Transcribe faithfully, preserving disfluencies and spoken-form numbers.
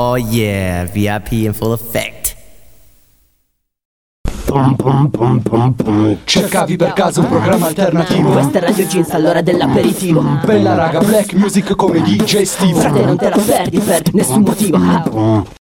Oh yeah, V I P in full effect. Pum, pum, pum, pum, pum. Cercavi per caso un programma alternativo? Questa è Radio Jeans, all'ora dell'aperitivo. Bella raga, black music come D J Steve. Frate, non te la perdi per nessun motivo.